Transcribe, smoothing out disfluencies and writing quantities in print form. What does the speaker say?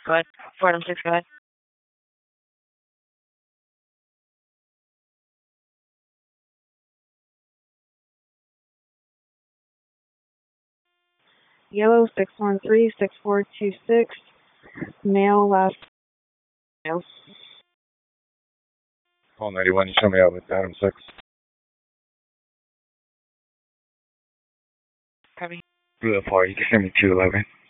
Go ahead. 406, go ahead. Yellow 613-6426. Male last. Male. Call 91, you show me out with Adam 6. Copy. Blue 4, you can send me 211.